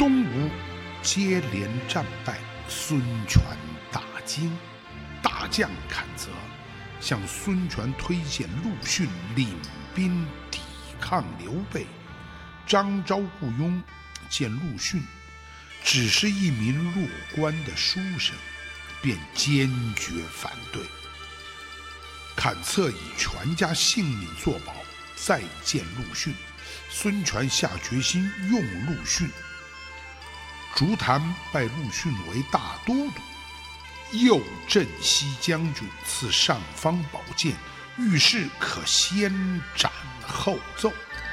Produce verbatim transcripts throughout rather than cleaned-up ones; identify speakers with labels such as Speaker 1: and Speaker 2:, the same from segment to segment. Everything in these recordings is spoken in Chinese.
Speaker 1: 东吴接连战败，孙权大惊，大将坎泽向孙权推荐陆逊领兵抵抗刘备。张昭、顾雍见陆逊只是一名弱冠的书生，便坚决反对。坎策以全家性命作保，再见陆逊。孙权下决心用陆逊。竹坛拜陆逊为大都督，右镇西将军，赐尚方宝剑，遇事可先斩后奏。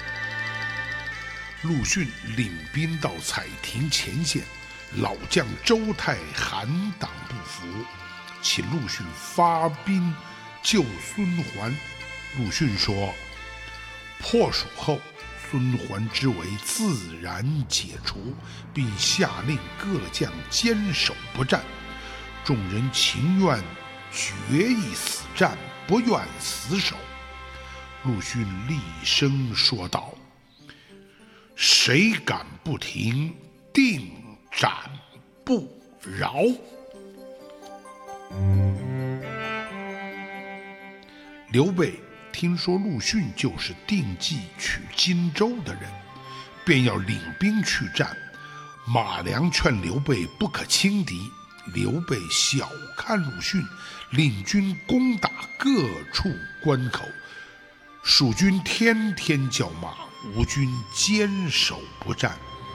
Speaker 1: 陆逊领兵到彩亭前线，老将周泰含党不服，请陆逊发兵救孙桓。陆逊说：“破蜀后，孙桓之围自然解除，并下令各将坚守不战。众人情愿决一死战，不愿死守。”陆逊厉声说道：“谁敢不停，定斩不饶。”刘备听说陆逊就是定计取荆州的人，便要领兵去战。马良劝刘备不可轻敌，刘备小看陆逊，领军攻打各处关口，蜀军天天叫骂，吴军坚守不战。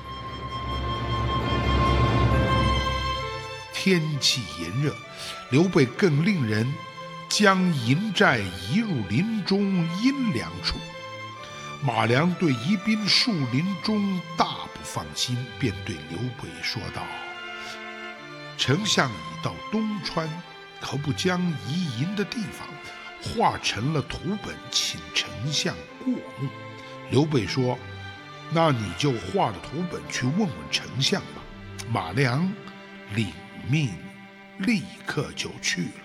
Speaker 1: 天气炎热，刘备更令人将营寨移入林中阴凉处。马良对疑兵树林中大不放心，便对刘备说道：“丞相已到东川，可不将移营的地方画成了图本，请丞相过目。”刘备说：“那你就画了图本去问问丞相吧。”马良领命，立刻就去了。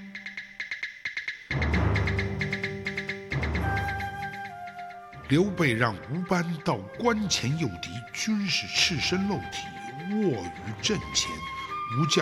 Speaker 1: 刘备让吴班到关前诱敌，军士赤身露体卧于阵前，吴将